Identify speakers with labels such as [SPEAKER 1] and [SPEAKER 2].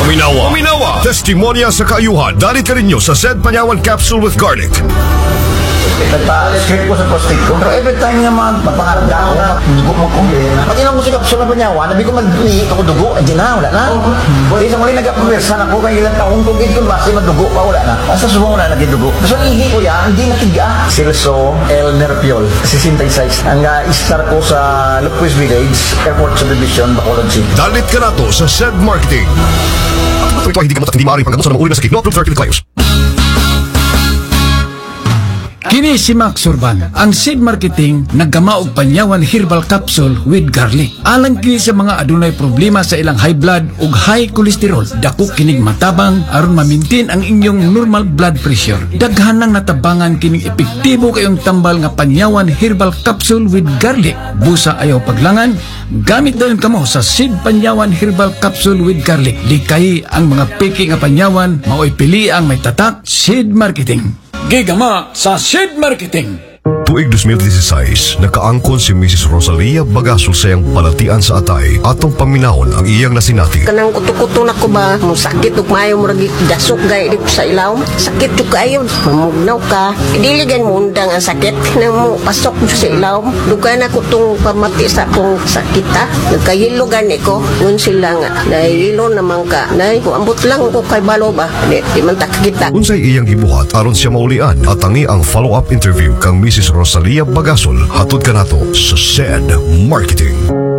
[SPEAKER 1] Paminawa. Testimonya sa kaayuhan. Dalit ka rin nyo sa Zed Panyawan Capsule with Garlic.
[SPEAKER 2] Nagpa-script ko sa prostate ko. Pero every time nga mapapangarap na ako, dugo mo ko. Pag ilang ko si kapsula pa niya, nabi ko mag-iit ako dugo, hindi na, wala na. Isang muli nagkapawersan ako, kaya ilang taong tugid ko, basi madugo pa, wala na. Basta subong na nagdugo. So ang ihi ko yan, hindi natiga. Silso L. Nerpiol, 66. Ang istar ko sa Lupquis Village, Airport Subdivision, Bacolod City.
[SPEAKER 1] Dalit ka na to sa Zed Marketing. Ito ay hindi gamot at hindi maaaring panggamot sa mga uri na sakit. No approved therapeutic claims.
[SPEAKER 3] Kini si Max Urban, ang seed marketing naggamaog panyawan herbal capsule with garlic. Alang kini sa mga adunay problema sa ilang high blood ug high cholesterol. Dako kinig matabang aron ma-maintain ang inyong normal blood pressure. Daghan nang natabangan kining epektibo kayong tambal nga panyawan herbal capsule with garlic. Busa ayaw paglangan, gamit dayon kamo sa seed panyawan herbal capsule with garlic. Likay ang mga peki nga panyawan, maoy pili ang may tatak. Seed marketing. Gigama sa Seed Marketing.
[SPEAKER 1] Tuig 2016, nakaangkon si Mrs. Rosalia Bagasol sa iyang palatian sa atay atong paminahon ang iyang nasinati.
[SPEAKER 4] Kanang kuto-kuto na ko ba, mo sakit ug maayo mo ragi dasok gay dito sa ilaw. Sakit ug kayo, mamugnaw ka. Diligan mo undang ang sakit na mo pasok sa ilaw. Dugan ako tong pamati sa akong sakita. Nagkahilo gani ko, ngun sila nga. Nahilo naman ka. Nay, ambot lang ko kay balo ba. Di man takita.
[SPEAKER 1] Unsay iyang gibuhat aron siya maulian at tangi ang follow-up interview kang Mrs. Rosalia Bagasol hatod kanato sa Zed Marketing.